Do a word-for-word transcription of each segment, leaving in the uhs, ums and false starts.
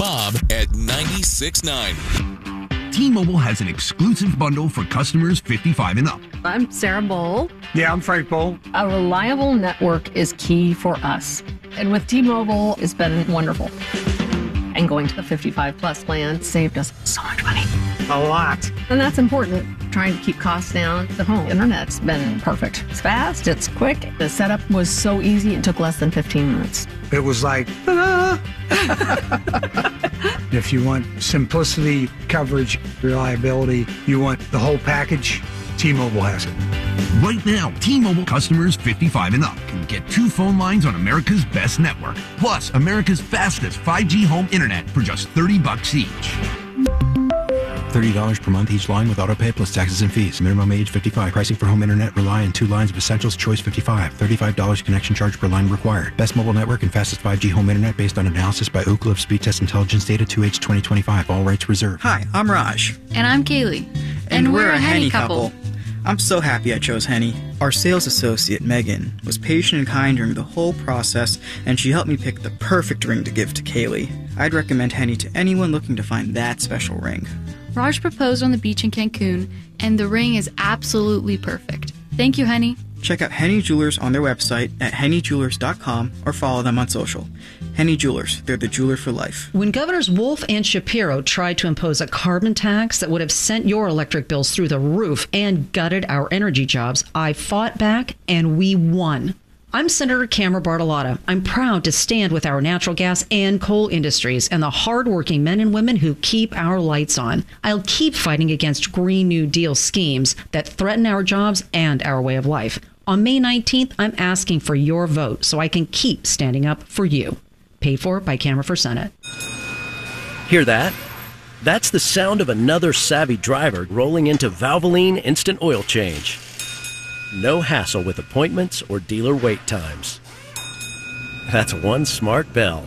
Bob at ninety-six point nine. T-Mobile has an exclusive bundle for customers fifty-five and up. I'm Sarah Bowl. Yeah, I'm Frank Bowl. A reliable network is key for us. And with T-Mobile, it's been wonderful. And going to the fifty-five plus plan saved us so much money. A lot. And that's important. Trying to keep costs down. The home internet's been perfect. It's fast, it's quick. The setup was so easy, it took less than fifteen minutes. It was like, ah. If you want simplicity, coverage, reliability, you want the whole package, T-Mobile has it. Right now, T-Mobile customers fifty-five and up can get two phone lines on America's best network, plus America's fastest five G home internet for just thirty bucks each. thirty dollars per month each line with autopay plus taxes and fees. Minimum age fifty-five. Pricing for home internet rely on two lines of Essentials Choice fifty-five. thirty-five dollars connection charge per line required. Best mobile network and fastest five G home internet based on analysis by Ookla of Speed Test Intelligence Data two H twenty twenty-five. All rights reserved. Hi, I'm Raj. And I'm Kaylee. And, and we're, we're a Henny couple. couple. I'm so happy I chose Henny. Our sales associate, Megan, was patient and kind during the whole process, and she helped me pick the perfect ring to give to Kaylee. I'd recommend Henny to anyone looking to find that special ring. Raj proposed on the beach in Cancun, and the ring is absolutely perfect. Thank you, Henny. Check out Henny Jewelers on their website at henny jewelers dot com or follow them on social. Henny Jewelers, they're the jeweler for life. When Governors Wolf and Shapiro tried to impose a carbon tax that would have sent your electric bills through the roof and gutted our energy jobs, I fought back and we won. I'm Senator Camera Bartolotta. I'm proud to stand with our natural gas and coal industries and the hardworking men and women who keep our lights on. I'll keep fighting against Green New Deal schemes that threaten our jobs and our way of life. On May nineteenth, I'm asking for your vote so I can keep standing up for you. Paid for by Camera for Senate. Hear that? That's the sound of another savvy driver rolling into Valvoline Instant Oil Change. No hassle with appointments or dealer wait times. That's one smart bell.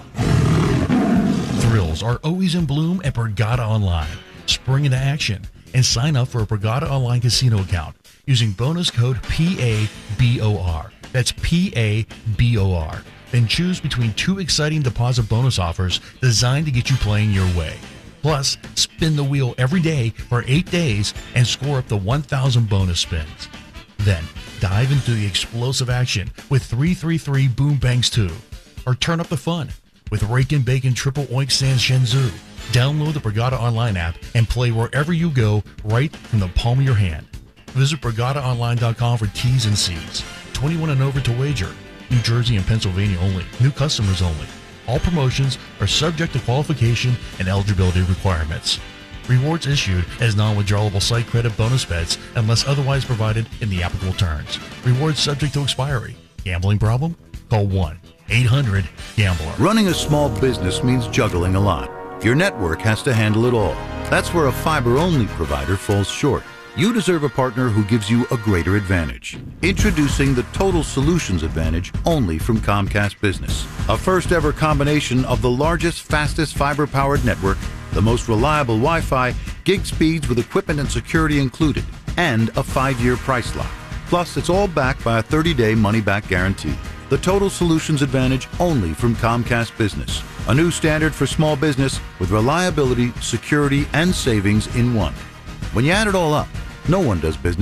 Thrills are always in bloom at Borgata Online. Spring into action and sign up for a Borgata Online casino account using bonus code P A B O R. That's P A B O R. Then choose between two exciting deposit bonus offers designed to get you playing your way. Plus, spin the wheel every day for eight days and score up to one thousand bonus spins. Then, dive into the explosive action with three three three Boom Bangs two. Or turn up the fun with Rake and Bacon Triple Oink Sans Shenzhou. Download the Borgata Online app and play wherever you go right from the palm of your hand. Visit borgata online dot com for T's and C's. twenty-one and over to wager. New Jersey and Pennsylvania only. New customers only. All promotions are subject to qualification and eligibility requirements. Rewards issued as non-withdrawable site credit bonus bets unless otherwise provided in the applicable terms. Rewards subject to expiry. Gambling problem? Call one eight hundred gambler. Running a small business means juggling a lot. Your network has to handle it all. That's where a fiber-only provider falls short. You deserve a partner who gives you a greater advantage. Introducing the Total Solutions Advantage only from Comcast Business. A first-ever combination of the largest, fastest fiber-powered network, the most reliable Wi-Fi, gig speeds with equipment and security included, and a five-year price lock. Plus, it's all backed by a thirty-day money-back guarantee. The Total Solutions Advantage only from Comcast Business. A new standard for small business with reliability, security, and savings in one. When you add it all up, no one does business